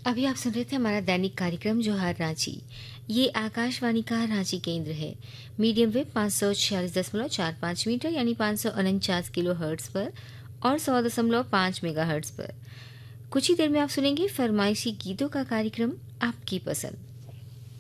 अभी आप सुन रहे थे हमारा दैनिक कार्यक्रम जोहार रांची। ये आकाशवाणी का रांची केंद्र है। मीडियम वेव 546.45 मीटर यानी 549 किलो हर्ट्ज पर और 100.5 मेगा हर्ट्ज पर। कुछ ही देर में आप सुनेंगे फरमाइशी गीतों का कार्यक्रम आपकी पसंद।